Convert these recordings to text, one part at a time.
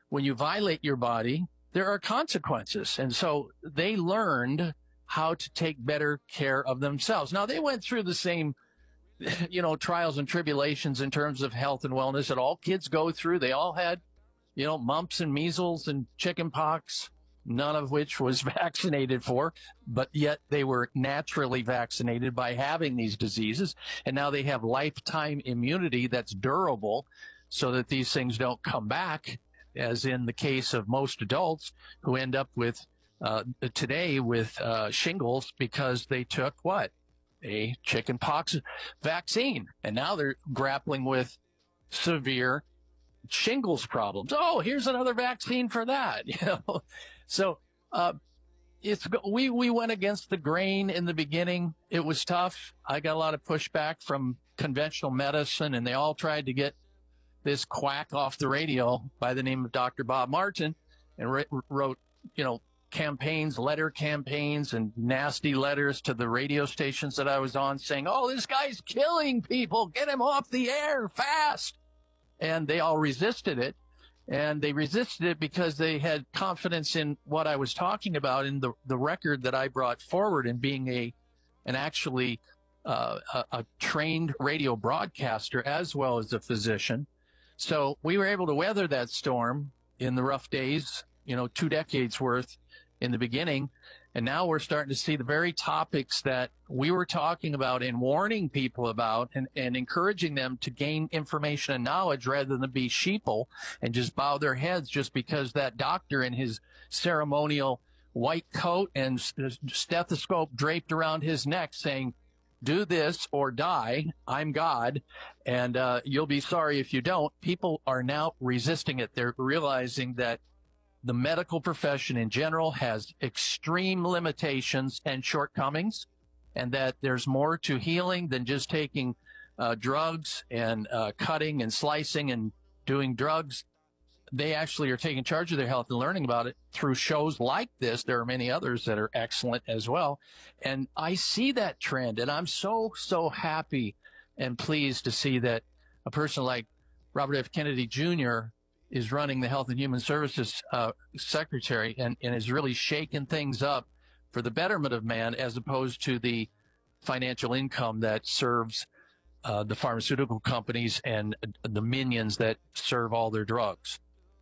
when you violate your body, there are consequences. And so they learned how to take better care of themselves. Now, they went through the same, trials and tribulations in terms of health and wellness that all kids go through. They all had, mumps and measles and chicken pox, none of which was vaccinated for, but yet they were naturally vaccinated by having these diseases. And now they have lifetime immunity that's durable so that these things don't come back, as in the case of most adults who end up with today with shingles because they took what? A chicken pox vaccine. And now they're grappling with severe shingles problems. Oh, here's another vaccine for that. So we went against the grain in the beginning. It was tough. I got a lot of pushback from conventional medicine, and they all tried to get this quack off the radio by the name of Dr. Bob Martin, and wrote, letter campaigns and nasty letters to the radio stations that I was on saying, oh, this guy's killing people. Get him off the air fast. And they all resisted it. And they resisted it because they had confidence in what I was talking about, in the record that I brought forward, and being a trained radio broadcaster as well as a physician. So we were able to weather that storm in the rough days, 2 decades worth in the beginning. And now we're starting to see the very topics that we were talking about and warning people about, and encouraging them to gain information and knowledge rather than be sheeple and just bow their heads just because that doctor in his ceremonial white coat and stethoscope draped around his neck saying, do this or die. I'm God. And you'll be sorry if you don't. People are now resisting it. They're realizing that the medical profession in general has extreme limitations and shortcomings, and that there's more to healing than just taking drugs and cutting and slicing and doing drugs. They actually are taking charge of their health and learning about it through shows like this. There are many others that are excellent as well. And I see that trend, and I'm so happy and pleased to see that a person like Robert F. Kennedy Jr. is running the Health and Human Services Secretary and is really shaking things up for the betterment of man, as opposed to the financial income that serves the pharmaceutical companies and the minions that serve all their drugs.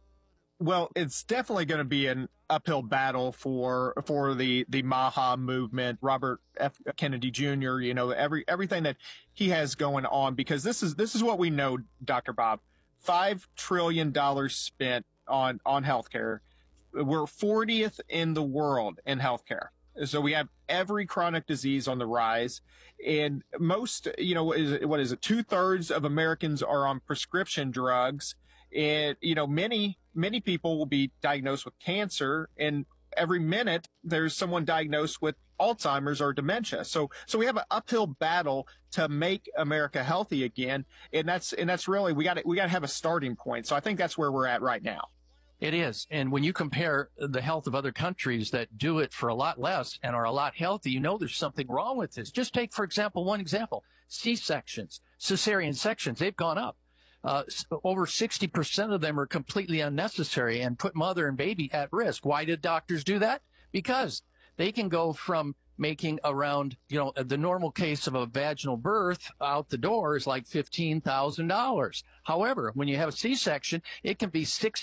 Well, it's definitely going to be an uphill battle for the MAHA movement, Robert F. Kennedy Jr., everything that he has going on, because this is what we know, Dr. Bob. $5 trillion spent on healthcare. We're 40th in the world in healthcare. So we have every chronic disease on the rise, and most, what is it? 2/3 of Americans are on prescription drugs. And, many people will be diagnosed with cancer, and every minute there's someone diagnosed with Alzheimer's or dementia. So we have an uphill battle to make America healthy again. And that's really, we got to have a starting point. So I think that's where we're at right now. It is. And when you compare the health of other countries that do it for a lot less and are a lot healthy, there's something wrong with this. Just take, for example, one example, C-sections, cesarean sections, they've gone up. Over 60% of them are completely unnecessary and put mother and baby at risk. Why did doctors do that? Because they can go from making around, the normal case of a vaginal birth out the door is like $15,000. However, when you have a C-section, it can be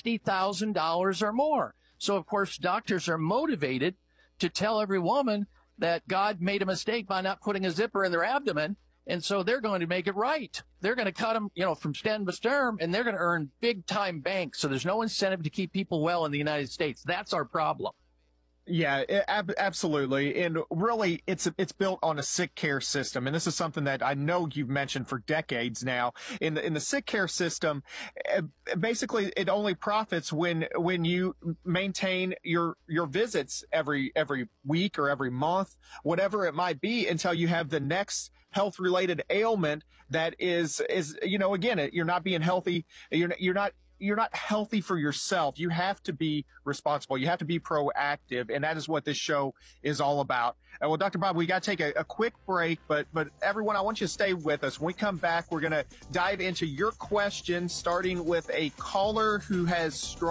$60,000 or more. So, of course, doctors are motivated to tell every woman that God made a mistake by not putting a zipper in their abdomen. And so they're going to make it right. They're going to cut them, from stem to stern, and they're going to earn big time bank. So there's no incentive to keep people well in the United States. That's our problem. Yeah, absolutely. And really, it's built on a sick care system. And this is something that I know you've mentioned for decades now. In the sick care system, basically it only profits when you maintain your visits every week or every month, whatever it might be, until you have the next health related ailment that is, again, you're not being healthy. You're not healthy for yourself. You have to be responsible. You have to be proactive. And that is what this show is all about. Well, Dr. Bob, we got to take a quick break, but everyone, I want you to stay with us. When we come back, we're going to dive into your questions, starting with a caller who has strong